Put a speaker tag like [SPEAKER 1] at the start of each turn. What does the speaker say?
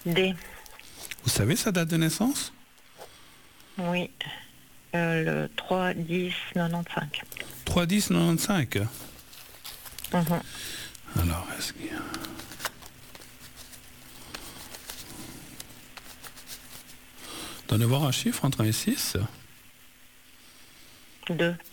[SPEAKER 1] D.
[SPEAKER 2] Vous savez sa date de naissance?
[SPEAKER 1] Oui. Le 3-10-95.
[SPEAKER 2] 3-10-95.
[SPEAKER 1] Mhm.
[SPEAKER 2] Alors, est-ce qu'il y a... Donnez voir un chiffre entre 1 et 6.
[SPEAKER 1] 2.